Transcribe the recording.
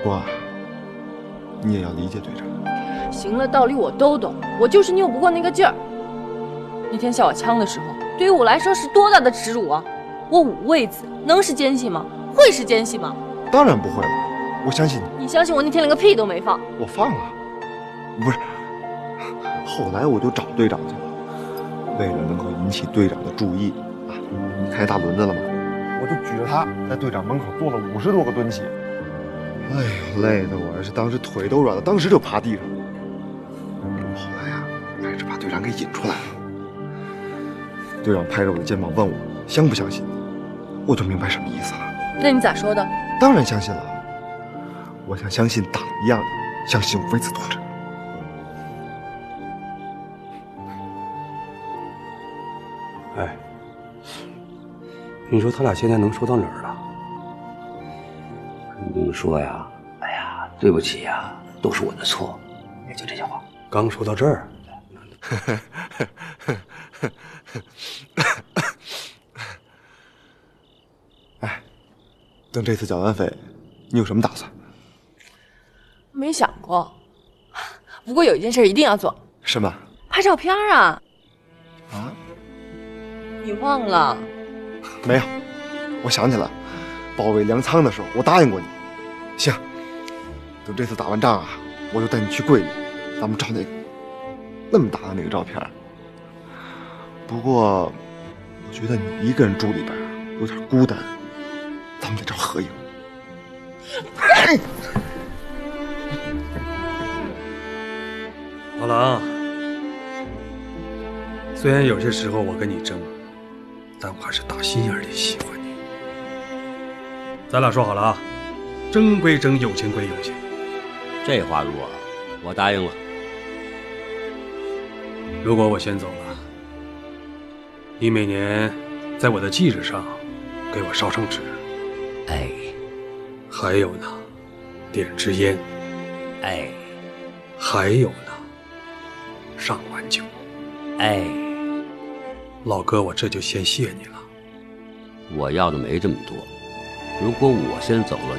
瓜，你也要理解队长。 行了，道理我都懂，我就是拗不过那个劲儿。那天下我枪的时候，对于我来说是多大的耻辱啊！我五味子能是奸细吗？会是奸细吗？ 当然不会了，我相信你。 你相信我那天连个屁都没放？ 我放了，不是。后来我就找队长去了，为了能够引起队长的注意啊，你开大轮子了吗？我就举着它在队长门口做了50多个蹲起。哎呦，累的我是当时腿都软了，当时就趴地上了。后来呀，还是把队长给引出来了。队长拍着我的肩膀问我相不相信，我就明白什么意思了。 那你咋说的？ 当然相信了，我像相信党一样的相信五味子同志。 哎，你说他俩现在能说到哪儿了？ 你说呀，哎呀，对不起呀，都是我的错，也就这些话。 刚说到这儿， 哎，等这次缴完费，你有什么打算？ 没想过，不过有一件事一定要做。 什么？ 拍照片啊！ 啊？ 你忘了？ 没有，我想起来了，保卫粮仓的时候我答应过你。行，等这次打完仗啊，我就带你去桂林，咱们照那么大的那个照片。不过，我觉得你一个人住里边有点孤单，咱们得照合影。 老狼，虽然有些时候我跟你争，但我还是打心眼里喜欢你。咱俩说好了啊，争归争，友情归友情。 这话如果我答应了。 如果我先走了，你每年在我的忌日上给我烧上纸， 哎， 还有呢，点支烟， 哎， 还有呢，上碗酒， 哎， 老哥，我这就先谢你了。 我要的没这么多，如果我先走了。